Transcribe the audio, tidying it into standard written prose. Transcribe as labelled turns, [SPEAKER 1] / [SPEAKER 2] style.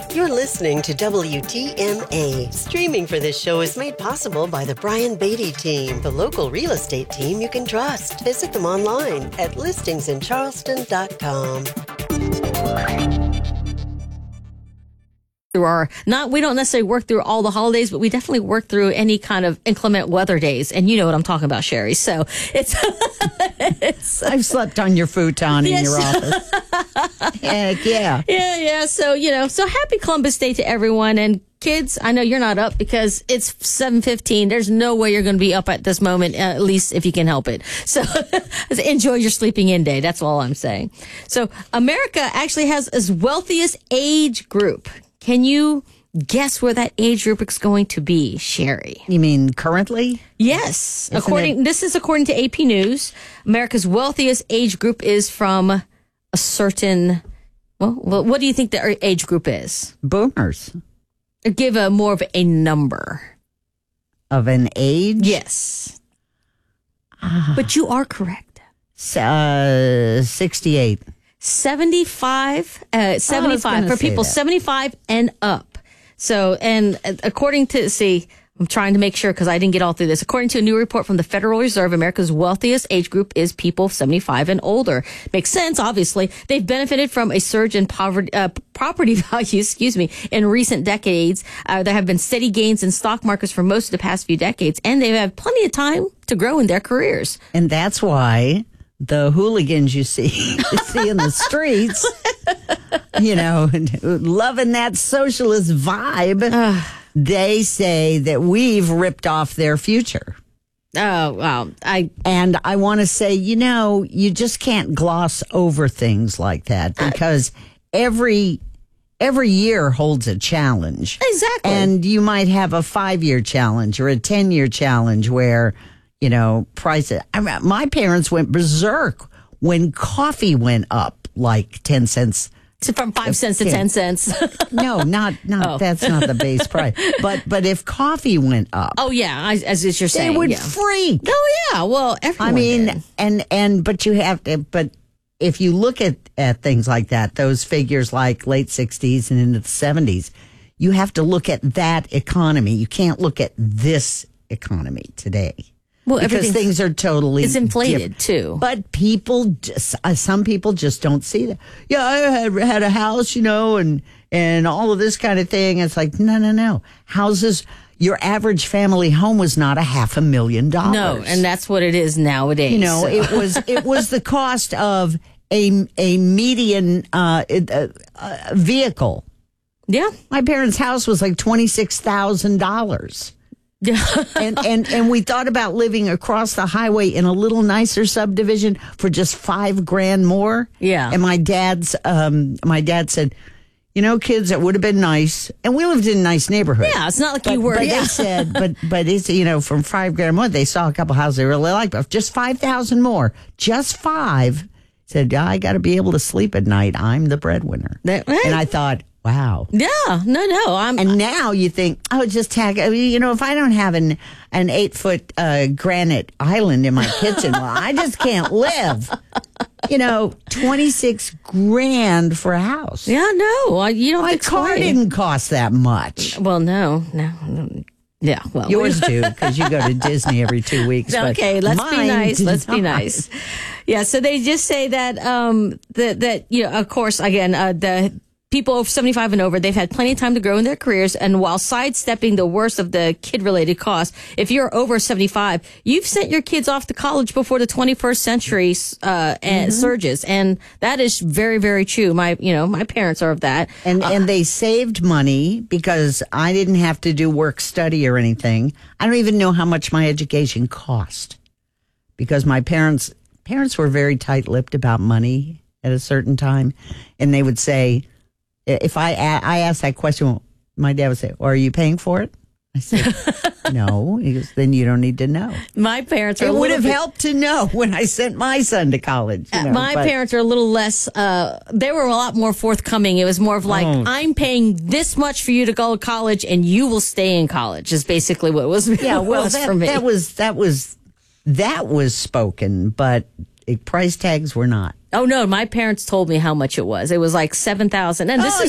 [SPEAKER 1] You're listening to WTMA. Streaming for this show is made possible by the Brian Beatty team, the local real estate team you can trust. Visit them online at listingsincharleston.com.
[SPEAKER 2] We don't necessarily work through all the holidays, but we definitely work through any kind of inclement weather days. And you know what I'm talking about, Sherry. So it's
[SPEAKER 3] I've slept on your futon in your office. Heck yeah.
[SPEAKER 2] Yeah. So, so happy Columbus Day to everyone. And kids, I know you're not up because it's 7:15. There's no way you're going to be up at this moment, at least if you can help it. So enjoy your sleeping in day. That's all I'm saying. So America actually has its wealthiest age group. Can you guess where that age group is going to be, Sherry?
[SPEAKER 3] You mean currently?
[SPEAKER 2] Yes. This is according to AP News. America's wealthiest age group is from a certain, well, what do you think the age group is?
[SPEAKER 3] Boomers.
[SPEAKER 2] Give more of a number.
[SPEAKER 3] Of an age?
[SPEAKER 2] Yes. But you are correct.
[SPEAKER 3] 68.
[SPEAKER 2] 75 for people 75 and up. So, and according to, I'm trying to make sure because I didn't get all through this. According to a new report from the Federal Reserve, America's wealthiest age group is people 75 and older. Makes sense, obviously. They've benefited from a surge in property values, in recent decades. There have been steady gains in stock markets for most of the past few decades, and they've had plenty of time to grow in their careers.
[SPEAKER 3] And that's why the hooligans you see in the streets, loving that socialist vibe, they say that we've ripped off their future.
[SPEAKER 2] Oh, wow.
[SPEAKER 3] I want to say, you just can't gloss over things like that because every year holds a challenge.
[SPEAKER 2] Exactly.
[SPEAKER 3] And you might have a 5-year challenge or a 10-year challenge where prices. My parents went berserk when coffee went up like 10 cents.
[SPEAKER 2] From 5 cents to 10 cents.
[SPEAKER 3] No, not. Oh. That's not the base price. But if coffee went up.
[SPEAKER 2] Oh, yeah, as you're saying.
[SPEAKER 3] They would freak.
[SPEAKER 2] Oh, yeah. Well, everyone did.
[SPEAKER 3] But you have to, but if you look at things like that, those figures like late 60s and into the 70s, you have to look at that economy. You can't look at this economy today.
[SPEAKER 2] Well,
[SPEAKER 3] because things are totally
[SPEAKER 2] it's inflated too.
[SPEAKER 3] But some people just don't see that. Yeah, I had a house, and all of this kind of thing. It's like, no. Houses, your average family home was not $500,000.
[SPEAKER 2] No, and that's what it is nowadays.
[SPEAKER 3] It was the cost of a median vehicle.
[SPEAKER 2] Yeah,
[SPEAKER 3] my parents' house was like $26,000. and we thought about living across the highway in a little nicer subdivision for just $5,000 more.
[SPEAKER 2] Yeah.
[SPEAKER 3] And my dad said, kids, that would have been nice. And we lived in a nice neighborhood.
[SPEAKER 2] Yeah, it's not like you were.
[SPEAKER 3] But they said, but it's, from $5,000 more, they saw a couple houses they really liked, but just 5,000 more, just 5. Said, I got to be able to sleep at night. I'm the breadwinner.
[SPEAKER 2] Right.
[SPEAKER 3] And I thought, wow.
[SPEAKER 2] Yeah, no.
[SPEAKER 3] And now you think, just tack. If I don't have an 8-foot granite island in my kitchen, well, I just can't live. $26,000 for a house.
[SPEAKER 2] Yeah, no, you don't.
[SPEAKER 3] My car didn't cost that much.
[SPEAKER 2] Well, no. Yeah, well,
[SPEAKER 3] yours do because you go to Disney every 2 weeks.
[SPEAKER 2] Okay, let's be nice. Let's be nice. Yeah, so they just say that of course, again, the people over 75 and over, they've had plenty of time to grow in their careers. And while sidestepping the worst of the kid-related costs, if you're over 75, you've sent your kids off to college before the 21st century surges. And that is very, very true. My parents are of that.
[SPEAKER 3] And they saved money because I didn't have to do work study or anything. I don't even know how much my education cost because my parents were very tight-lipped about money at a certain time. And they would say, if I asked that question, my dad would say, "Are you paying for it?" I said, "No." He goes, "Then you don't need to know."
[SPEAKER 2] My parents are.
[SPEAKER 3] It would have helped to know when I sent my son to college.
[SPEAKER 2] My parents are a little less. They were a lot more forthcoming. It was more of like, "I'm paying this much for you to go to college, and you will stay in college." Is basically what it was.
[SPEAKER 3] Yeah, well,
[SPEAKER 2] for me.
[SPEAKER 3] That was spoken, but price tags were not.
[SPEAKER 2] Oh no, my parents told me how much it was. It was like $7,000, and this is